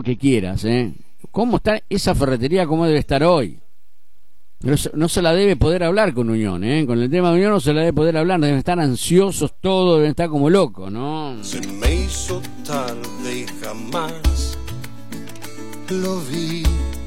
que quieras, ¿eh? ¿Cómo está esa ferretería? ¿Cómo debe estar hoy? No se la debe poder hablar con Unión, ¿eh? Con el tema de Unión no se la debe poder hablar, deben estar ansiosos todos, deben estar como locos, ¿no? Se me hizo tarde y jamás lo vi.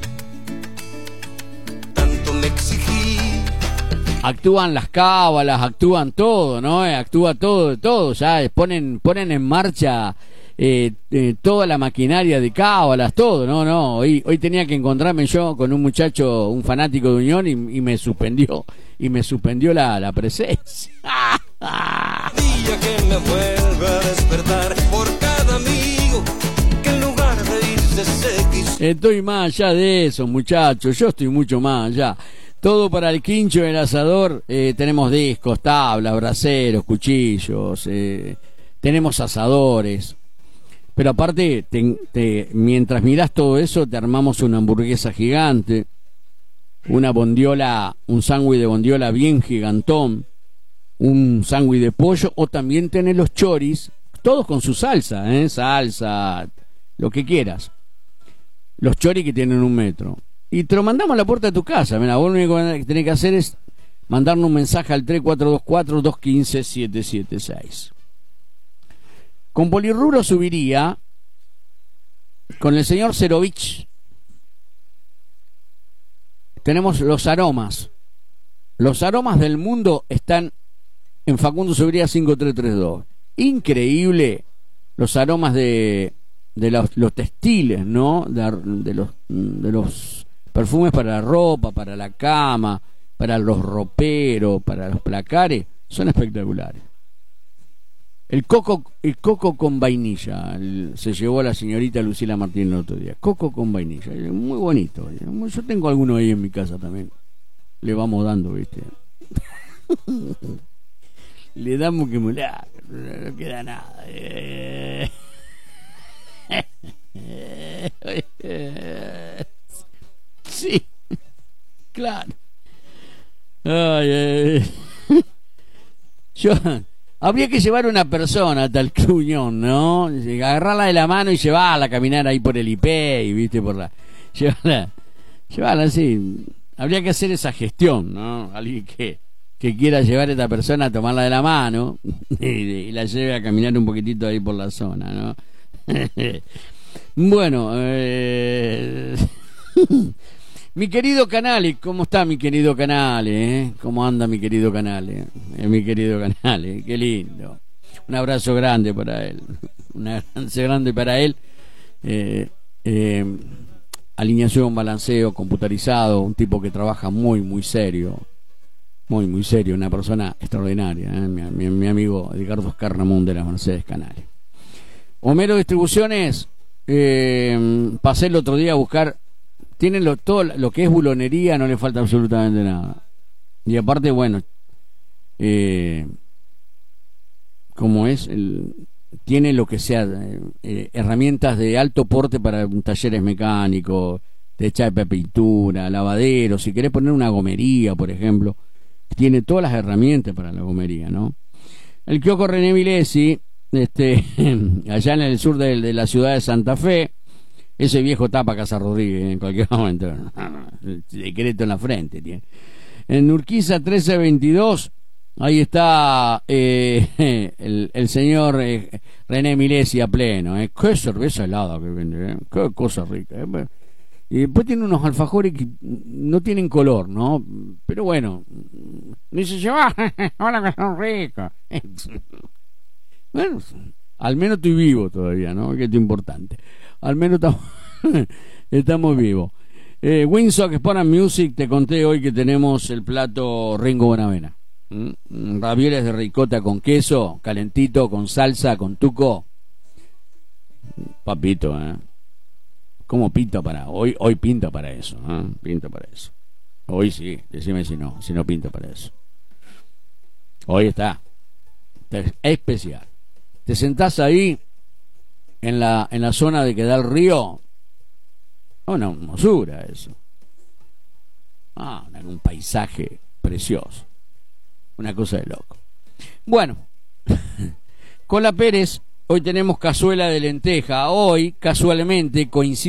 Tanto me exigí. Actúan las cábalas, actúan todo, ¿no? Actúa todo, ya ponen en marcha toda la maquinaria de cábalas, todo, no. Hoy tenía que encontrarme yo con un muchacho, un fanático de Unión y me suspendió la presencia. Día que me vuelve a despertar por cada amigo que en lugar de irse se quiso. Estoy más allá de eso, muchachos, yo estoy mucho más allá. Todo para el quincho, el asador, tenemos discos, tablas, braseros, cuchillos, tenemos asadores. Pero aparte, mientras mirás todo eso, te armamos una hamburguesa gigante, una bondiola, un sándwich de bondiola bien gigantón, un sándwich de pollo, o también tenés los choris, todos con su salsa, salsa, lo que quieras. Los choris que tienen 1 metro. Y te lo mandamos a la puerta de tu casa. Mira, vos lo único que tenés que hacer es mandarnos un mensaje al 3424-215-776. Con Polirrubro subiría con el señor Cerovich. Tenemos los aromas. Los aromas del mundo están en Facundo Subiría 5332. Increíble los aromas de los textiles, ¿no? De los perfumes para la ropa, para la cama, para los roperos, para los placares, son espectaculares. El coco con vainilla, se llevó a la señorita Lucila Martín el otro día. Coco con vainilla, muy bonito. Yo tengo alguno ahí en mi casa también. Le vamos dando, ¿viste? Le damos que mular, no queda nada. Sí, claro. Habría que llevar una persona hasta el Cluñón, ¿no? Agarrarla de la mano y llevarla a caminar ahí por el IP, y viste, llevarla así. Habría que hacer esa gestión, ¿no? Alguien que quiera llevar a esta persona a tomarla de la mano y la lleve a caminar un poquitito ahí por la zona, ¿no? Bueno, mi querido Canale, ¿cómo está mi querido Canale? ¿Cómo anda mi querido Canale? Mi querido Canale, qué lindo. Un abrazo grande para él. Un abrazo grande para él. Alineación, balanceo, computarizado, un tipo que trabaja muy, muy serio. Muy, muy serio, una persona extraordinaria, mi amigo Edgardo Oscar Ramón de las Mercedes Canales. Homero Distribuciones, pasé el otro día a buscar, tienen todo lo que es bulonería, no le falta absolutamente nada. Y aparte, bueno, como es, tiene lo que sea, herramientas de alto porte para talleres mecánicos, de chapa de pintura, lavadero, si querés poner una gomería, por ejemplo, tiene todas las herramientas para la gomería, ¿no? El kiosco René Milesi, allá en el sur de la ciudad de Santa Fe, ese viejo tapa Casa Rodríguez en cualquier momento, decreto en la frente tiene. En Urquiza 1322, ahí está el señor René Milesi a pleno, qué cerveza helada que vende, qué cosa rica, Y después tiene unos alfajores que no tienen color, ¿no? Pero bueno, dice, hola que son ricos. Bueno, al menos estoy vivo todavía, ¿no? Que es importante. Al menos estamos vivos. Winsock Sport Music, te conté hoy que tenemos el plato Ringo Bonavena. Ravioles de ricota con queso, calentito, con salsa, con tuco. Papito, ¿Cómo pinta para hoy? Hoy pinta para eso, pinta para eso. Hoy sí, decime si no pinta para eso. Hoy está especial. Te sentás ahí en la zona de que da el río. Una hermosura eso. Un paisaje precioso. Una cosa de loco. Bueno, con la Pérez, hoy tenemos cazuela de lenteja. Hoy, casualmente, coincide